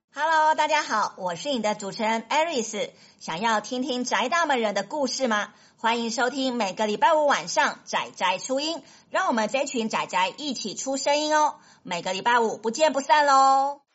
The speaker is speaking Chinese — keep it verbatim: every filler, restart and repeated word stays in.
Hello， 大家好，我是你的主持人 Aris。想要听听宅大们人的故事吗？欢迎收听每个礼拜五晚上宅宅出音，让我们这群宅宅一起出声音哦。每个礼拜五不见不散喽！